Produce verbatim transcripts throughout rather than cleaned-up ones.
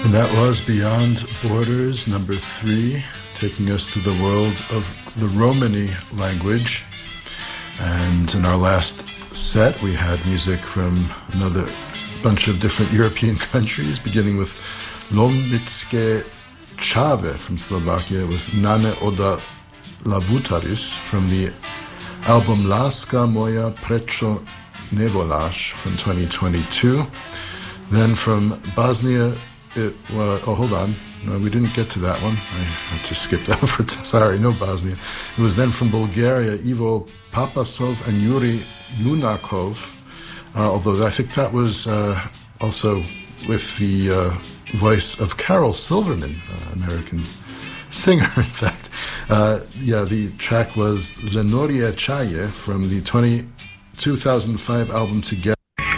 And that was Beyond Borders, number three, taking us to the world of the Romani language. And in our last set, we had music from another bunch of different European countries, beginning with Lomnické Čave from Slovakia, with Nane Oda Lavutaris from the album Láska moja prečo nevoláš from twenty twenty-two. Then from Bosnia, it was, oh, hold on. No, we didn't get to that one. I had to skip that for, t- sorry, no Bosnia. It was then from Bulgaria, Ivo Papasov and Yuri Yunakov, uh, although I think that was uh, also with the uh, voice of Carol Silverman, uh, American singer, in fact. Uh, yeah, the track was Lenoria Chaye from the twenty, two thousand five album Together,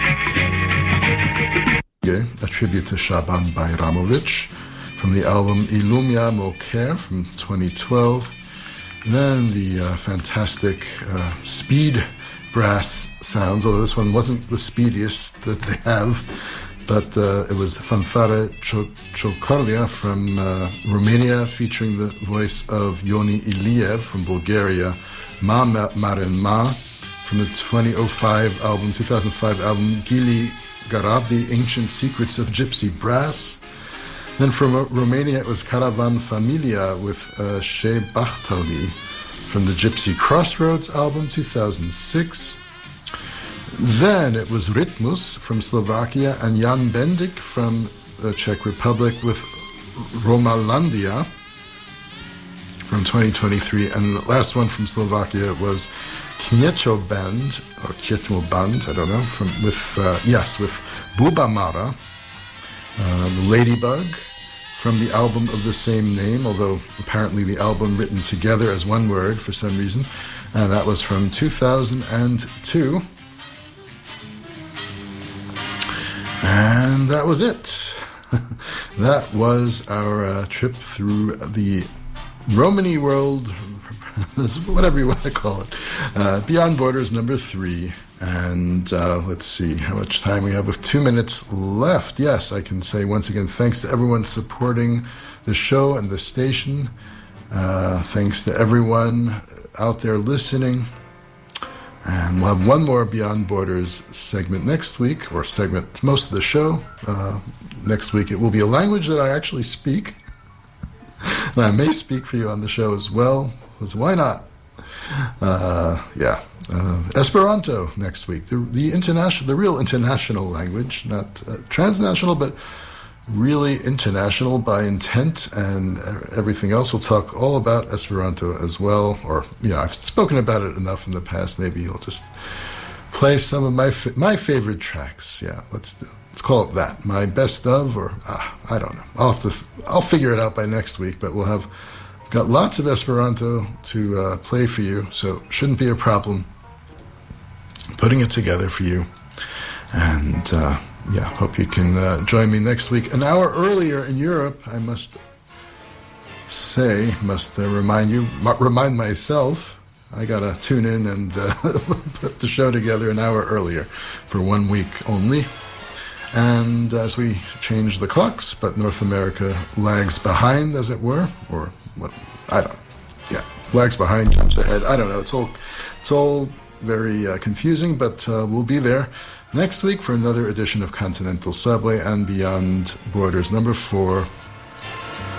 a tribute to Shaban Bayramovic, from the album Ilumia Moker from twenty twelve. Then the uh, fantastic uh, speed brass sounds, although this one wasn't the speediest that they have, but uh, it was Fanfare Chocorlia from uh, Romania, featuring the voice of Yoni Iliev from Bulgaria, Ma Maren Ma from the twenty oh five album, two thousand five album Gili Garabdi, Ancient Secrets of Gypsy Brass. Then from Romania, it was Caravan Familia with uh, Shea Bachtali from the Gypsy Crossroads album, two thousand six. Then it was Rytmus from Slovakia and Jan Bendik from the Czech Republic with Romalandia from twenty twenty-three. And the last one from Slovakia was Kniecho Band, or Knietmo Band, I don't know, from with, uh, yes, with Buba Mara, uh, Ladybug, from the album of the same name, although apparently the album written together as one word for some reason, and that was from two thousand two. And that was it. That was our uh, trip through the Romani world, whatever you want to call it. Uh, Beyond Borders number three. And uh, let's see how much time we have with two minutes left. Yes, I can say once again, thanks to everyone supporting the show and the station. Uh, thanks to everyone out there listening. And we'll have one more Beyond Borders segment next week, or segment most of the show. Uh, next week it will be a language that I actually speak. And I may speak for you on the show as well, because why not? Uh, yeah, uh, Esperanto next week. The, the international, the real international language, not uh, transnational, but really international by intent and everything else. We'll talk all about Esperanto as well, or, you know, I've spoken about it enough in the past. Maybe you'll just play some of my fa- my favorite tracks. Yeah, let's let's call it that. My best of, or ah, I don't know. I'll have to I'll figure it out by next week. But we'll have got lots of Esperanto to uh, play for you, so shouldn't be a problem putting it together for you. And uh, yeah, hope you can uh, join me next week. An hour earlier in Europe, I must say, must uh, remind you, m- remind myself, I got to tune in and uh, put the show together an hour earlier for one week only. And as we change the clocks, but North America lags behind, as it were, or what, I don't, yeah, lags behind, jumps ahead. I don't know. It's all, it's all very uh, confusing, but uh, we'll be there next week for another edition of Continental Subway and Beyond Borders number four.